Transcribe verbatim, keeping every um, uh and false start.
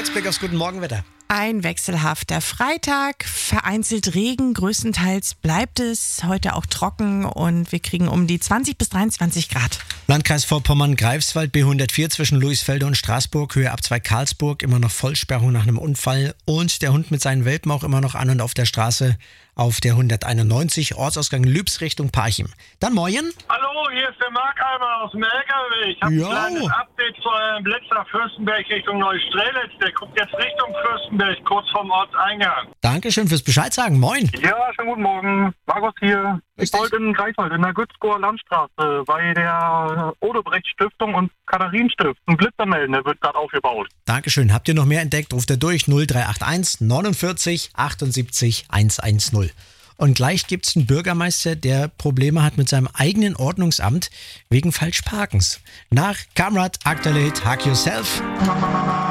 Kurzblick aufs Guten Morgenwetter. Ein wechselhafter Freitag, vereinzelt Regen, größtenteils bleibt es heute auch trocken und wir kriegen um die zwanzig bis dreiundzwanzig Grad. Landkreis Vorpommern-Greifswald B hundertvier zwischen Luisfelde und Straßburg, Höhe Abzweig Karlsburg, immer noch Vollsperrung nach einem Unfall und der Hund mit seinen Welpen auch immer noch an und auf der Straße auf der hunderteinundneunzig, Ortsausgang Lübs Richtung Parchim. Dann morgen. Hallo, hier ist der Markheimer aus dem L K W. Ich habe Jo. ein kleines Update zu eurem Blitz nach Fürstenberg Richtung Neustrelitz. Der guckt jetzt Richtung Fürstenberg, kurz vorm Ortseingang. Dankeschön fürs Bescheid sagen. Moin. Ja, schönen guten Morgen. Markus hier. Ich Richtig. wollte in Greifswald in der Gützkower Landstraße bei der Odebrecht Stiftung und Katharin Stift einen Blitzer melden. Der wird gerade aufgebaut. Dankeschön. Habt ihr noch mehr entdeckt? Ruft ihr durch null drei acht eins neunundvierzig achtundsiebzig hundertzehn. Und gleich gibt's einen Bürgermeister, der Probleme hat mit seinem eigenen Ordnungsamt wegen Falschparkens. Nach Kamrat, Aktualität, Hack Yourself.